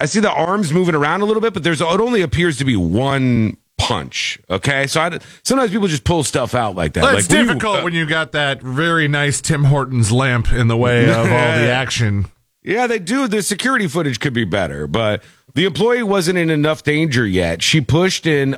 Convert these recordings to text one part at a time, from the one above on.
I see the arms moving around a little bit, but it only appears to be one punch. Okay, so sometimes people just pull stuff out like that. Well, it's difficult when you got that very nice Tim Hortons lamp in the way of all the action. Yeah, they do. The security footage could be better, but the employee wasn't in enough danger yet. She got pushed in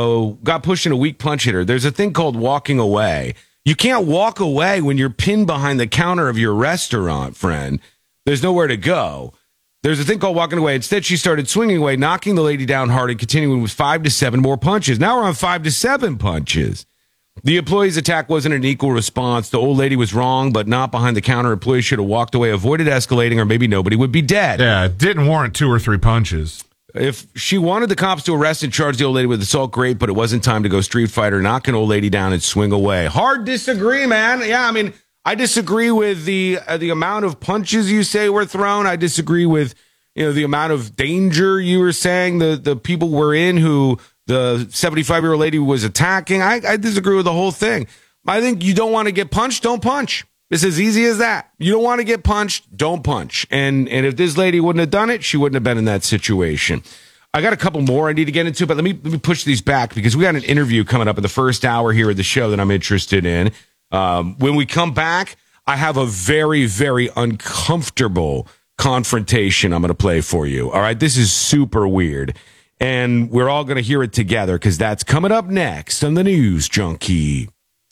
a weak punch hitter. There's a thing called walking away. You can't walk away when you're pinned behind the counter of your restaurant, friend. There's nowhere to go. There's a thing called walking away. Instead, she started swinging away, knocking the lady down hard and continuing with 5 to 7 more punches. Now we're on 5 to 7 punches. The employee's attack wasn't an equal response. The old lady was wrong, but not behind the counter. Employee should have walked away, avoided escalating, or maybe nobody would be dead. Yeah, it didn't warrant 2 or 3 punches. If she wanted the cops to arrest and charge the old lady with assault, great, but it wasn't time to go street fighter, knock an old lady down and swing away. Hard disagree, man. Yeah, I mean, I disagree with the amount of punches you say were thrown. I disagree with the amount of danger you were saying the people were in who the 75-year-old lady was attacking. I disagree with the whole thing. I think you don't want to get punched, don't punch. It's as easy as that. You don't want to get punched, don't punch. And if this lady wouldn't have done it, she wouldn't have been in that situation. I got a couple more I need to get into, but let me push these back because we got an interview coming up in the first hour here of the show that I'm interested in. When we come back, I have a very, very uncomfortable confrontation I'm going to play for you. All right, this is super weird, and we're all going to hear it together because that's coming up next on the News Junkie.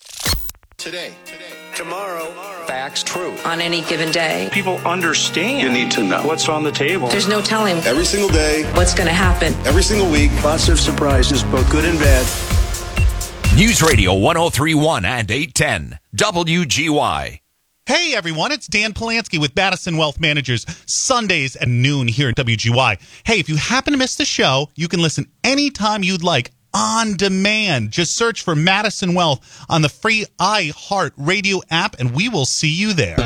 Today, tomorrow, facts, true. On any given day. People understand. You need to know what's on the table. There's no telling every single day what's going to happen. Every single week. Lots of surprises, both good and bad. News Radio 103.1 and 810 WGY. Hey everyone, it's Dan Polanski with Madison Wealth Managers, Sundays at noon here at WGY. Hey, if you happen to miss the show, you can listen anytime you'd like on demand. Just search for Madison Wealth on the free iHeart Radio app and we will see you there.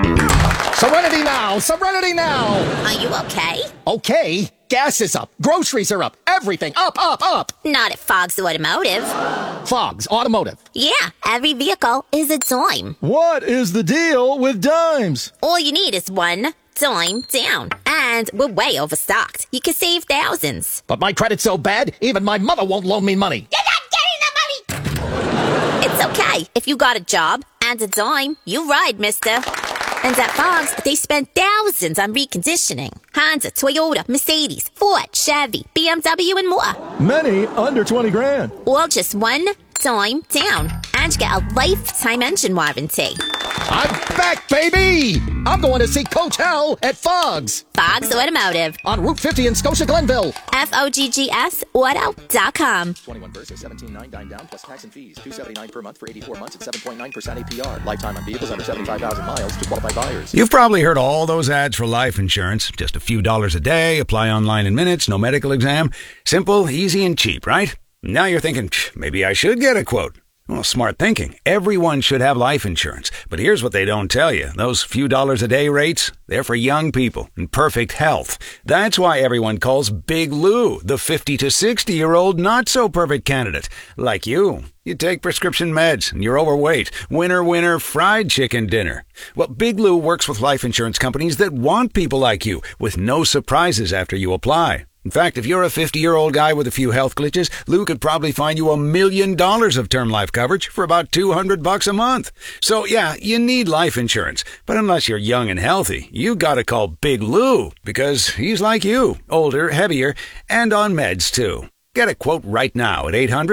Serenity now! Serenity now! Are you okay? Okay. Gas is up. Groceries are up. Everything up, up, up. Not at Fogg's Automotive. Fogg's Automotive. Yeah, every vehicle is a dime. What is the deal with dimes? All you need is one dime down. And we're way overstocked. You can save thousands. But my credit's so bad, even my mother won't loan me money. You're not getting the money! It's okay. If you got a job and a dime, you ride, mister. And at Fogg's, they spend thousands on reconditioning. Honda, Toyota, Mercedes, Ford, Chevy, BMW, and more. Many under 20 grand. All just one dime down. And you get a lifetime engine warranty. I'm back, baby! I'm going to see Coach Hell at Fogg's. Fogg's Automotive. On Route 50 in Scotia Glenville. FOGGS Auto.com. 21 versus 17.99 down plus tax and fees. $279 per month for 84 months at 7.9% APR. Lifetime on vehicles under 75,000 miles to qualified buyers. You've probably heard all those ads for life insurance. Just a few dollars a day, apply online in minutes, no medical exam. Simple, easy, and cheap, right? Now you're thinking, maybe I should get a quote. Well, smart thinking. Everyone should have life insurance. But here's what they don't tell you. Those few dollars a day rates, they're for young people in perfect health. That's why everyone calls Big Lou the 50 to 60-year-old not-so-perfect candidate. Like you. You take prescription meds and you're overweight. Winner, winner, fried chicken dinner. Well, Big Lou works with life insurance companies that want people like you with no surprises after you apply. In fact, if you're a 50-year-old guy with a few health glitches, Lou could probably find you $1 million of term life coverage for about $200 a month. So, yeah, you need life insurance. But unless you're young and healthy, you gotta call Big Lou because he's like you, older, heavier, and on meds, too. Get a quote right now at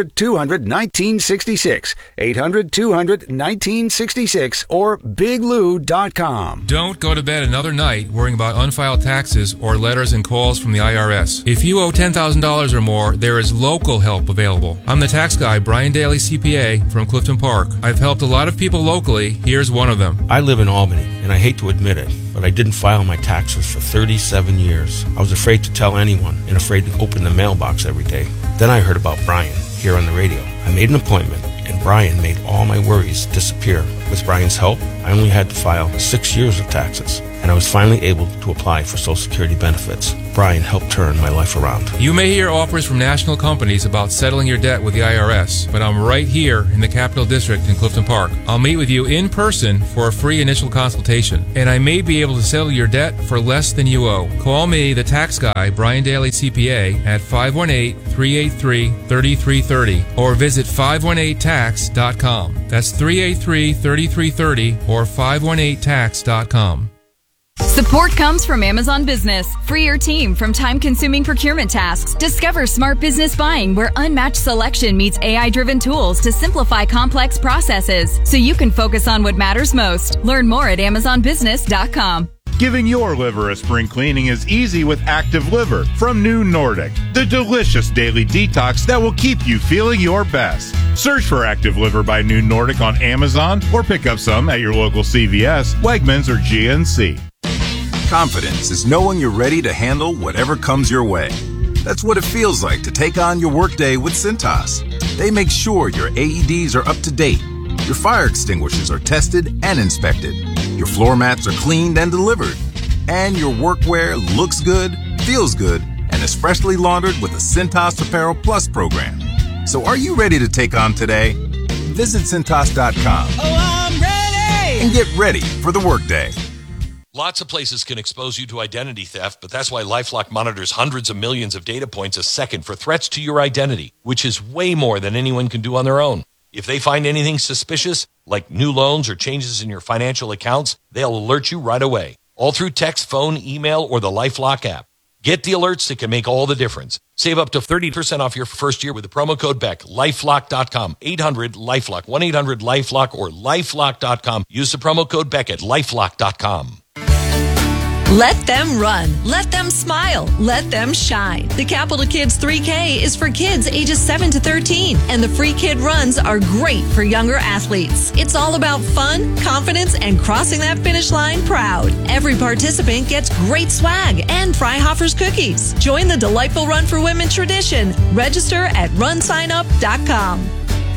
800-200-1966, 800-200-1966, or biglou.com. Don't go to bed another night worrying about unfiled taxes or letters and calls from the IRS. If you owe $10,000 or more, there is local help available. I'm the tax guy, Brian Daly, CPA, from Clifton Park. I've helped a lot of people locally. Here's one of them. I live in Albany, and I hate to admit it, but I didn't file my taxes for 37 years. I was afraid to tell anyone and afraid to open the mailbox every day. Then I heard about Brian here on the radio. I made an appointment, and Brian made all my worries disappear. With Brian's help, I only had to file 6 years of taxes, and I was finally able to apply for Social Security benefits. Brian helped turn my life around. You may hear offers from national companies about settling your debt with the IRS, but I'm right here in the Capital District in Clifton Park. I'll meet with you in person for a free initial consultation, and I may be able to settle your debt for less than you owe. Call me, the tax guy, Brian Daly CPA, at 518-383-3330 or visit 518tax.com. That's 383-3330 or 518tax.com. Support comes from Amazon Business. Free your team from time-consuming procurement tasks. Discover smart business buying where unmatched selection meets AI-driven tools to simplify complex processes so you can focus on what matters most. Learn more at AmazonBusiness.com. Giving your liver a spring cleaning is easy with Active Liver from New Nordic, the delicious daily detox that will keep you feeling your best. Search for Active Liver by New Nordic on Amazon or pick up some at your local CVS, Wegmans, or GNC. Confidence is knowing you're ready to handle whatever comes your way. That's what it feels like to take on your workday with Cintas. They make sure your AEDs are up to date, your fire extinguishers are tested and inspected, your floor mats are cleaned and delivered, and your workwear looks good, feels good, and is freshly laundered with a Cintas Apparel Plus program. So are you ready to take on today? Visit Cintas.com. Oh, I'm ready! And get ready for the workday. Lots of places can expose you to identity theft, but that's why LifeLock monitors hundreds of millions of data points a second for threats to your identity, which is way more than anyone can do on their own. If they find anything suspicious, like new loans or changes in your financial accounts, they'll alert you right away, all through text, phone, email, or the LifeLock app. Get the alerts that can make all the difference. Save up to 30% off your first year with the promo code BECK. LifeLock.com, 800-LifeLock, 1-800-LifeLock, or LifeLock.com. Use the promo code BECK at LifeLock.com. Let them run. Let them smile. Let them shine. The Capital Kids 3K is for kids ages 7 to 13, and the free kid runs are great for younger athletes. It's all about fun, confidence, and crossing that finish line proud. Every participant gets great swag and Freihofer's cookies. Join the delightful Run for Women tradition. Register at runsignup.com.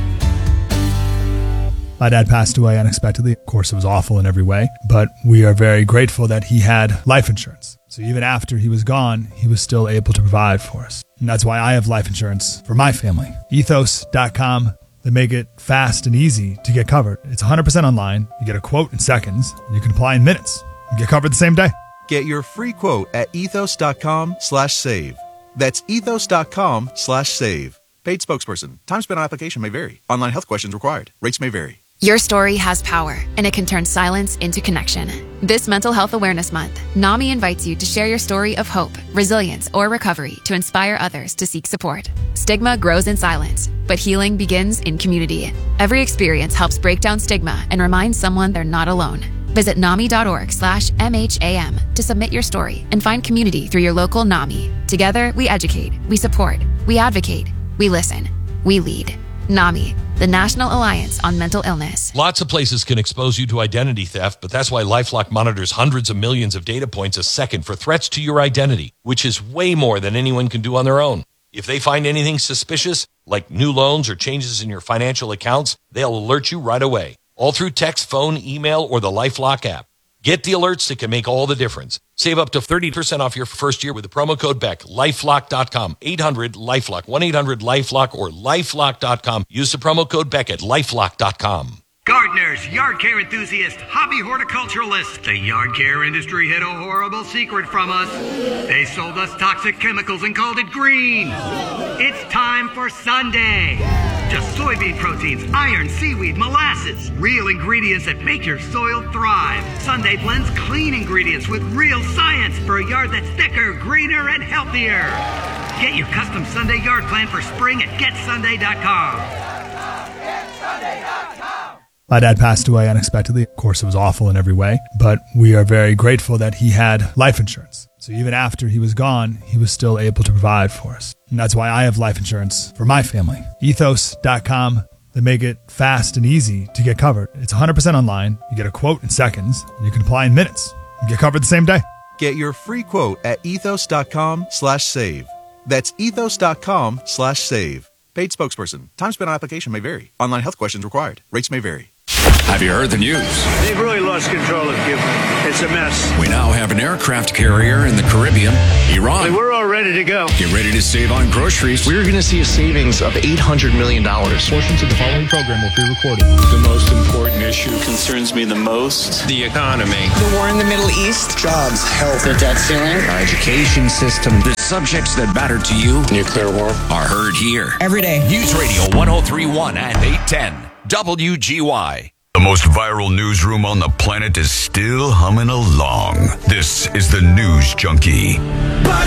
My dad passed away unexpectedly. Of course, it was awful in every way, but we are very grateful that he had life insurance. So even after he was gone, he was still able to provide for us. And that's why I have life insurance for my family. Ethos.com. They make it fast and easy to get covered. It's 100% online. You get a quote in seconds, and you can apply in minutes. You get covered the same day. Get your free quote at ethos.com/save. That's ethos.com/save. Paid spokesperson. Time spent on application may vary. Online health questions required. Rates may vary. Your story has power, and it can turn silence into connection. This Mental Health Awareness Month, NAMI invites you to share your story of hope, resilience, or recovery to inspire others to seek support. Stigma grows in silence, but healing begins in community. Every experience helps break down stigma and remind someone they're not alone. Visit NAMI.org/MHAM to submit your story and find community through your local NAMI. Together, we educate, we support, we advocate, we listen, we lead. NAMI, the National Alliance on Mental Illness. Lots of places can expose you to identity theft, but that's why LifeLock monitors hundreds of millions of data points a second for threats to your identity, which is way more than anyone can do on their own. If they find anything suspicious, like new loans or changes in your financial accounts, they'll alert you right away, all through text, phone, email, or the LifeLock app. Get the alerts that can make all the difference. Save up to 30% off your first year with the promo code BECK. LifeLock.com, 800-LifeLock, 1-800-LifeLock, or LifeLock.com. Use the promo code BECK at LifeLock.com. Gardeners, yard care enthusiasts, hobby horticulturalists, the yard care industry hid a horrible secret from us. They sold us toxic chemicals and called it green. It's time for Sunday. Just soybean proteins, iron, seaweed, molasses. Real ingredients that make your soil thrive. Sunday blends clean ingredients with real science for a yard that's thicker, greener, and healthier. Get your custom Sunday yard plan for spring at GetSunday.com. GetSunday.com. My dad passed away unexpectedly. Of course, it was awful in every way, but we are very grateful that he had life insurance. So even after he was gone, he was still able to provide for us. And that's why I have life insurance for my family. Ethos.com. They make it fast and easy to get covered. It's 100% online. You get a quote in seconds, and you can apply in minutes. You get covered the same day. Get your free quote at ethos.com/save. That's ethos.com/save. Paid spokesperson. Time spent on application may vary. Online health questions required. Rates may vary. Have you heard the news? They've really lost control of Cuba. It's a mess. We now have an aircraft carrier in the Caribbean. Iran. We're all ready to go. Get ready to save on groceries. We're going to see a savings of $800 million. Portions of the following program will be recorded. The most important issue concerns me the most. The economy. The war in the Middle East. Jobs, health, the debt ceiling. Our education system. The subjects that matter to you. Nuclear war. Are heard here. Every day. News Radio 103.1 and 810. WGY. The most viral newsroom on the planet is still humming along. This is the News Junkie.